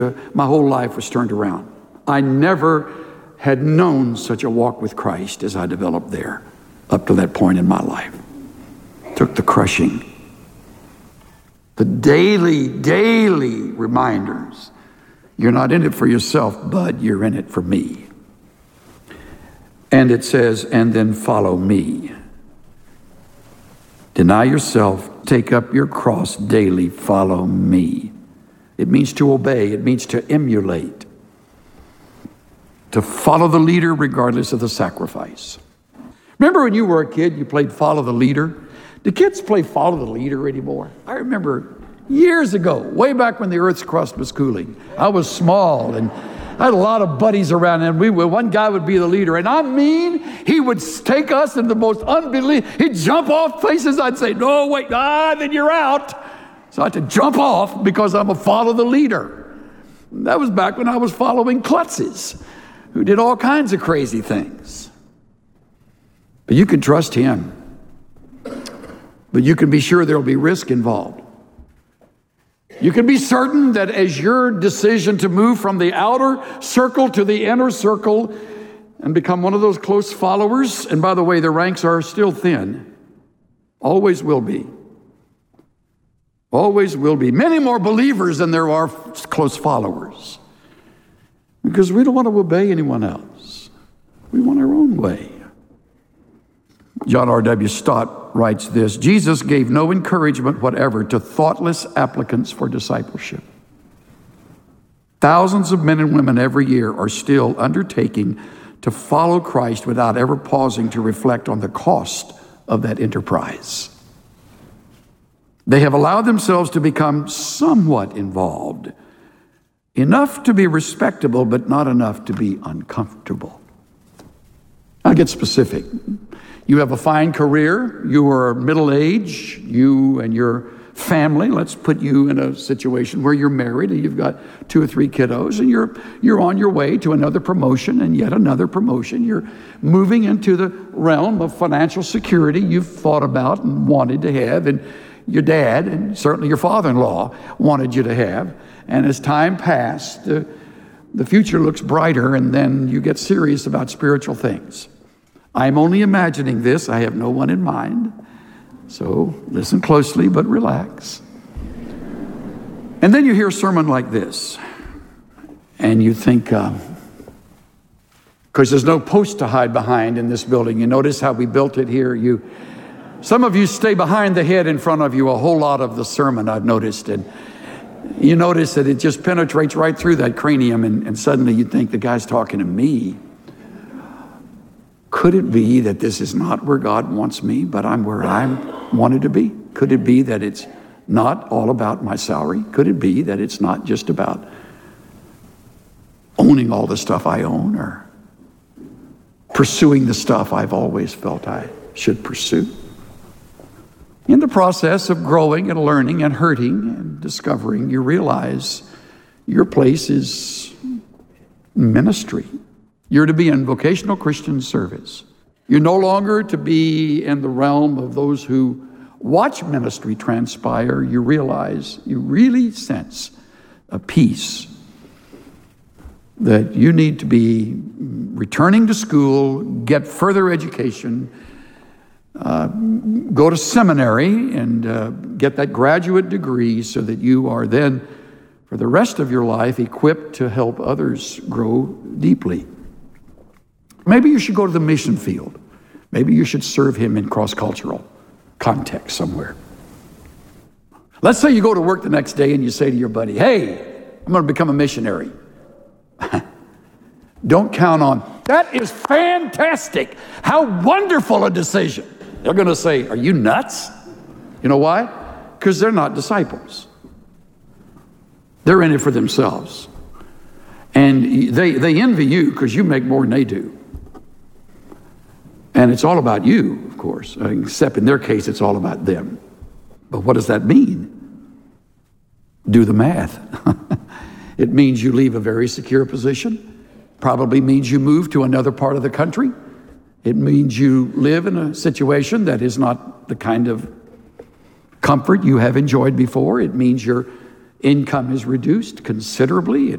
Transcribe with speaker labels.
Speaker 1: my whole life was turned around. I never had known such a walk with Christ as I developed there up to that point in my life. Took the crushing, the daily reminders. You're not in it for yourself, bud, you're in it for me. And it says, and then follow me. Deny yourself, take up your cross daily, follow me. It means to obey, it means to emulate, to follow the leader regardless of the sacrifice. Remember when you were a kid, you played follow the leader? Do kids play follow the leader anymore? I remember years ago, way back when the earth's crust was cooling, I was small and I had a lot of buddies around, and one guy would be the leader. And I mean, he would take us in the most unbelievable, he'd jump off places. I'd say, no, wait, then you're out. So I had to jump off because I'm a follow the leader. That was back when I was following klutzes who did all kinds of crazy things. But you can trust him. But you can be sure there'll be risk involved. You can be certain that as your decision to move from the outer circle to the inner circle and become one of those close followers, and by the way, the ranks are still thin, always will be. Always will be. Many more believers than there are close followers. Because we don't want to obey anyone else. We want our own way. John R.W. Stott writes this: Jesus gave no encouragement whatever to thoughtless applicants for discipleship. Thousands of men and women every year are still undertaking to follow Christ without ever pausing to reflect on the cost of that enterprise. They have allowed themselves to become somewhat involved, enough to be respectable, but not enough to be uncomfortable. I'll get specific. You have a fine career, you are middle-aged, you and your family, let's put you in a situation where you're married and you've got 2 or 3 kiddos, and you're on your way to another promotion and yet another promotion. You're moving into the realm of financial security you've thought about and wanted to have, and your dad and certainly your father-in-law wanted you to have. And as time passed, the future looks brighter, and then you get serious about spiritual things. I'm only imagining this. I have no one in mind. So listen closely, but relax. And then you hear a sermon like this, and you think, because there's no post to hide behind in this building. You notice how we built it here. Some of you stay behind the head in front of you a whole lot of the sermon, I've noticed. And you notice that it just penetrates right through that cranium, and suddenly you think the guy's talking to me. Could it be that this is not where God wants me, but I'm where I wanted to be? Could it be that it's not all about my salary? Could it be that it's not just about owning all the stuff I own or pursuing the stuff I've always felt I should pursue? In the process of growing and learning and hurting and discovering, you realize your place is ministry. You're to be in vocational Christian service. You're no longer to be in the realm of those who watch ministry transpire. You realize, you really sense a peace that you need to be returning to school, get further education, go to seminary and get that graduate degree so that you are then, for the rest of your life, equipped to help others grow deeply. Maybe you should go to the mission field. Maybe you should serve him in cross-cultural context somewhere. Let's say you go to work the next day and you say to your buddy, hey, I'm going to become a missionary. Don't count on, that is fantastic. How wonderful a decision. They're going to say, are you nuts? You know why? Because they're not disciples. They're in it for themselves. And they envy you because you make more than they do. And it's all about you, of course, except in their case, it's all about them. But what does that mean? Do the math. It means you leave a very secure position. Probably means you move to another part of the country. It means you live in a situation that is not the kind of comfort you have enjoyed before. It means you're Income is reduced considerably.